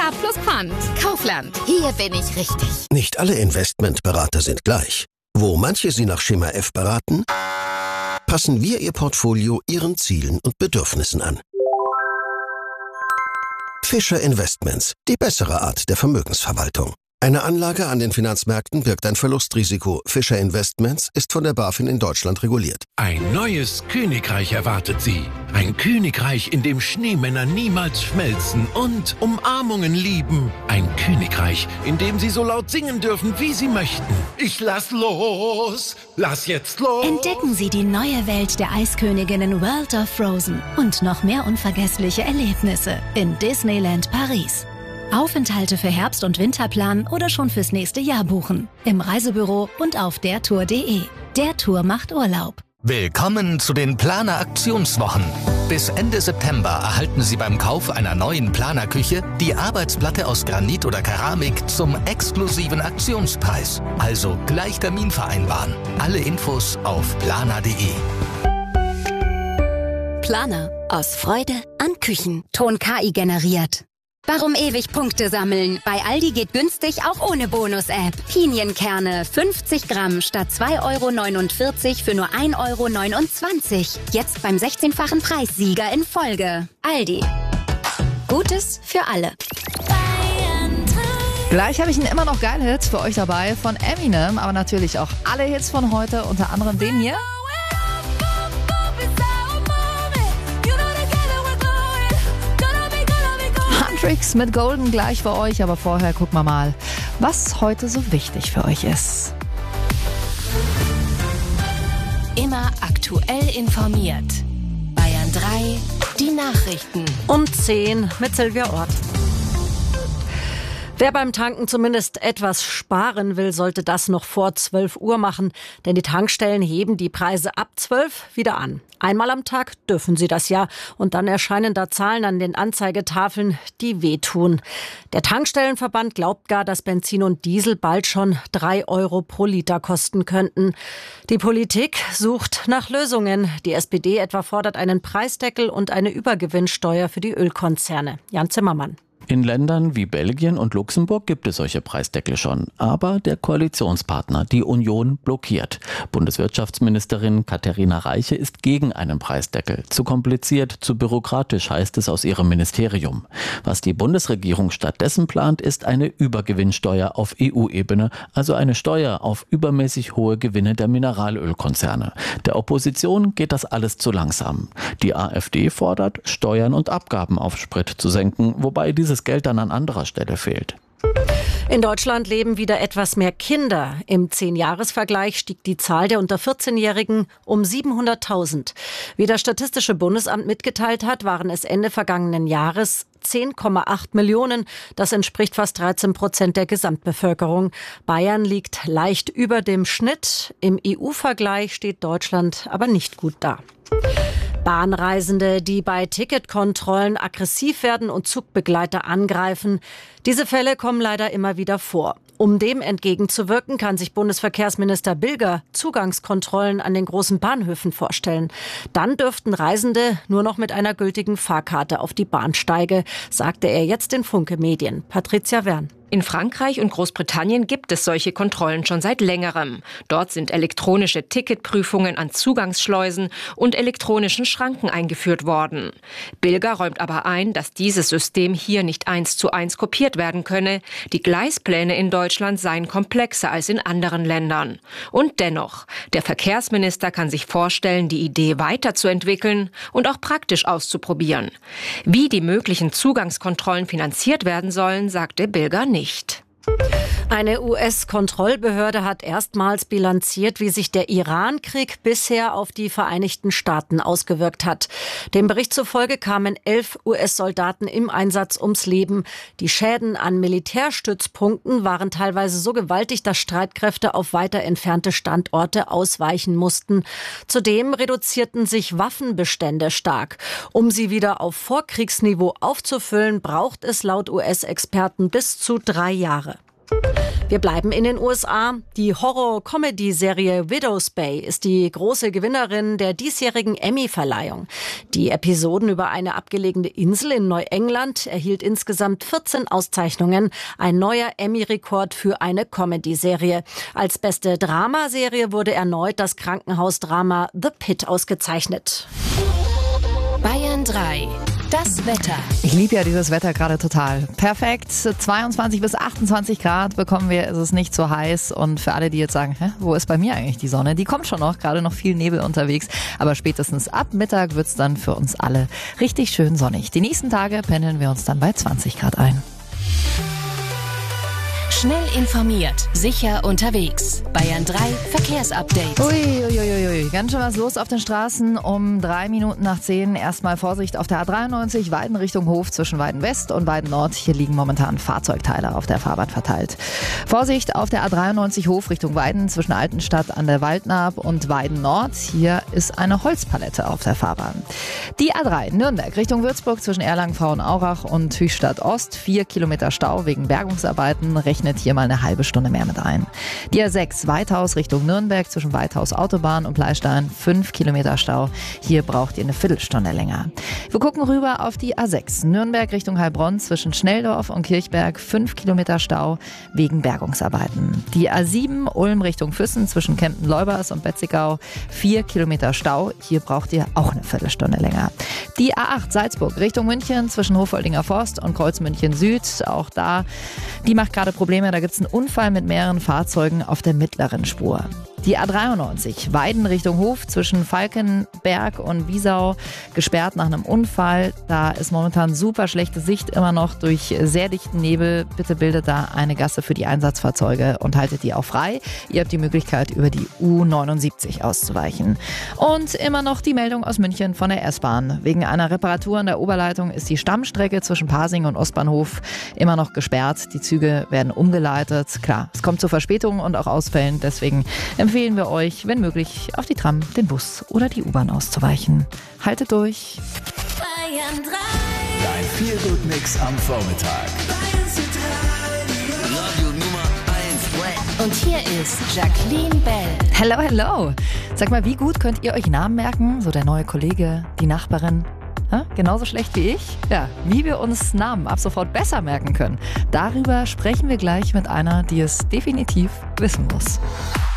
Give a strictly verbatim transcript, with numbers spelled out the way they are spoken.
A plus Pfand. Kaufland. Hier bin ich richtig. Nicht alle Investmentberater sind gleich. Wo manche Sie nach Schema F beraten, passen wir Ihr Portfolio Ihren Zielen und Bedürfnissen an. Fischer Investments, die bessere Art der Vermögensverwaltung. Eine Anlage an den Finanzmärkten birgt ein Verlustrisiko. Fischer Investments ist von der BaFin in Deutschland reguliert. Ein neues Königreich erwartet Sie. Ein Königreich, in dem Schneemänner niemals schmelzen und Umarmungen lieben. Ein Königreich, in dem Sie so laut singen dürfen, wie Sie möchten. Ich lass los, lass jetzt los. Entdecken Sie die neue Welt der Eisköniginnen World of Frozen und noch mehr unvergessliche Erlebnisse in Disneyland Paris. Aufenthalte für Herbst- und Winterplan oder schon fürs nächste Jahr buchen. Im Reisebüro und auf dertour punkt de. Der Tour macht Urlaub. Willkommen zu den Planer-Aktionswochen. Bis Ende September erhalten Sie beim Kauf einer neuen Planerküche die Arbeitsplatte aus Granit oder Keramik zum exklusiven Aktionspreis. Also gleich Termin vereinbaren. Alle Infos auf planer punkt de. Planer. Aus Freude an Küchen. Ton K I generiert. Warum ewig Punkte sammeln? Bei Aldi geht günstig auch ohne Bonus-App. Pinienkerne fünfzig Gramm statt zwei Euro neunundvierzig für nur ein Euro neunundzwanzig. Jetzt beim sechzehnfachen Preissieger in Folge. Aldi. Gutes für alle. Gleich habe ich einen immer noch geile Hits für euch dabei von Eminem, aber natürlich auch alle Hits von heute, unter anderem den hier. Tricks mit Golden gleich für euch, aber vorher gucken wir mal, was heute so wichtig für euch ist. Immer aktuell informiert. Bayern drei, die Nachrichten. Um zehn mit Silvia Ort. Wer beim Tanken zumindest etwas sparen will, sollte das noch vor zwölf Uhr machen, denn die Tankstellen heben die Preise ab zwölf wieder an. Einmal am Tag dürfen sie das ja und dann erscheinen da Zahlen an den Anzeigetafeln, die wehtun. Der Tankstellenverband glaubt gar, dass Benzin und Diesel bald schon drei Euro pro Liter kosten könnten. Die Politik sucht nach Lösungen. Die S P D etwa fordert einen Preisdeckel und eine Übergewinnsteuer für die Ölkonzerne. Jan Zimmermann. In Ländern wie Belgien und Luxemburg gibt es solche Preisdeckel schon. Aber der Koalitionspartner, die Union, blockiert. Bundeswirtschaftsministerin Katharina Reiche ist gegen einen Preisdeckel. Zu kompliziert, zu bürokratisch, heißt es aus ihrem Ministerium. Was die Bundesregierung stattdessen plant, ist eine Übergewinnsteuer auf E U-Ebene, also eine Steuer auf übermäßig hohe Gewinne der Mineralölkonzerne. Der Opposition geht das alles zu langsam. Die AfD fordert, Steuern und Abgaben auf Sprit zu senken, wobei dieses Geld dann an anderer Stelle fehlt. In Deutschland leben wieder etwas mehr Kinder. Im Zehn-Jahres-Vergleich stieg die Zahl der unter vierzehn-Jährigen um siebenhunderttausend. Wie das Statistische Bundesamt mitgeteilt hat, waren es Ende vergangenen Jahres zehn Komma acht Millionen. Das entspricht fast dreizehn Prozent der Gesamtbevölkerung. Bayern liegt leicht über dem Schnitt. Im E U-Vergleich steht Deutschland aber nicht gut da. Bahnreisende, die bei Ticketkontrollen aggressiv werden und Zugbegleiter angreifen. Diese Fälle kommen leider immer wieder vor. Um dem entgegenzuwirken, kann sich Bundesverkehrsminister Bilger Zugangskontrollen an den großen Bahnhöfen vorstellen. Dann dürften Reisende nur noch mit einer gültigen Fahrkarte auf die Bahnsteige, sagte er jetzt in Funke Medien. Patricia Wern. In Frankreich und Großbritannien gibt es solche Kontrollen schon seit längerem. Dort sind elektronische Ticketprüfungen an Zugangsschleusen und elektronischen Schranken eingeführt worden. Bilger räumt aber ein, dass dieses System hier nicht eins zu eins kopiert werden könne. Die Gleispläne in Deutschland seien komplexer als in anderen Ländern. Und dennoch, der Verkehrsminister kann sich vorstellen, die Idee weiterzuentwickeln und auch praktisch auszuprobieren. Wie die möglichen Zugangskontrollen finanziert werden sollen, sagte Bilger nicht. Nicht. Eine U S-Kontrollbehörde hat erstmals bilanziert, wie sich der Iran-Krieg bisher auf die Vereinigten Staaten ausgewirkt hat. Dem Bericht zufolge kamen elf U S-Soldaten im Einsatz ums Leben. Die Schäden an Militärstützpunkten waren teilweise so gewaltig, dass Streitkräfte auf weiter entfernte Standorte ausweichen mussten. Zudem reduzierten sich Waffenbestände stark. Um sie wieder auf Vorkriegsniveau aufzufüllen, braucht es laut U S-Experten bis zu drei Jahre. Wir bleiben in den U S A. Die Horror-Comedy-Serie Widow's Bay ist die große Gewinnerin der diesjährigen Emmy-Verleihung. Die Episoden über eine abgelegene Insel in Neuengland erhielt insgesamt vierzehn Auszeichnungen. Ein neuer Emmy-Rekord für eine Comedy-Serie. Als beste Dramaserie wurde erneut das Krankenhausdrama The Pit ausgezeichnet. Bayern drei. Das Wetter. Ich liebe ja dieses Wetter gerade total. Perfekt. zweiundzwanzig bis achtundzwanzig Grad bekommen wir. Es ist nicht so heiß. Und für alle, die jetzt sagen, hä, wo ist bei mir eigentlich die Sonne? Die kommt schon noch. Gerade noch viel Nebel unterwegs. Aber spätestens ab Mittag wird es dann für uns alle richtig schön sonnig. Die nächsten Tage pendeln wir uns dann bei zwanzig Grad ein. Schnell informiert, sicher unterwegs. Bayern drei Verkehrsupdate. Uiuiuiui, ganz schön was los auf den Straßen. Um drei Minuten nach zehn erstmal Vorsicht auf der A dreiundneunzig, Weiden Richtung Hof zwischen Weiden West und Weiden Nord. Hier liegen momentan Fahrzeugteile auf der Fahrbahn verteilt. Vorsicht auf der A dreiundneunzig Hof Richtung Weiden zwischen Altenstadt an der Waldnaab und Weiden Nord. Hier ist eine Holzpalette auf der Fahrbahn. Die A drei Nürnberg Richtung Würzburg zwischen Erlangen, Frauenaurach und Höchstadt Ost. Vier Kilometer Stau wegen Bergungsarbeiten. Rechnet hier mal eine halbe Stunde mehr mit ein. Die A sechs Weithaus Richtung Nürnberg zwischen Weithaus Autobahn und Bleistein. Fünf Kilometer Stau. Hier braucht ihr eine Viertelstunde länger. Wir gucken rüber auf die A sechs Nürnberg Richtung Heilbronn zwischen Schnelldorf und Kirchberg. Fünf Kilometer Stau wegen Bergungsarbeiten. Die A sieben Ulm Richtung Füssen zwischen Kempten-Leubers und Betzigau. Vier Kilometer Stau. Hier braucht ihr auch eine Viertelstunde länger. Die A acht Salzburg Richtung München zwischen Hofoldinger Forst und Kreuzmünchen Süd. Auch da, die macht gerade Probleme. Da gibt es einen Unfall mit mehreren Fahrzeugen auf der mittleren Spur. Die A dreiundneunzig Weiden Richtung Hof zwischen Falkenberg und Wiesau gesperrt nach einem Unfall. Da ist momentan super schlechte Sicht immer noch durch sehr dichten Nebel. Bitte bildet da eine Gasse für die Einsatzfahrzeuge und haltet die auch frei. Ihr habt die Möglichkeit, über die U neunundsiebzig auszuweichen. Und immer noch die Meldung aus München von der S-Bahn. Wegen einer Reparatur an der Oberleitung ist die Stammstrecke zwischen Pasing und Ostbahnhof immer noch gesperrt. Die Züge werden umgeleitet. Klar, es kommt zu Verspätungen und auch Ausfällen. Deswegen empfehlen wir euch, wenn möglich, auf die Tram, den Bus oder die U-Bahn auszuweichen. Haltet durch. Bayern drei. Dein Feel-Good-Mix am Vormittag. Radio Nummer eins. Und hier ist Jacqueline Bell. Hello, hello. Sag mal, wie gut könnt ihr euch Namen merken? So der neue Kollege, die Nachbarin. Ja, genauso schlecht wie ich? Ja, wie wir uns Namen ab sofort besser merken können. Darüber sprechen wir gleich mit einer, die es definitiv wissen muss.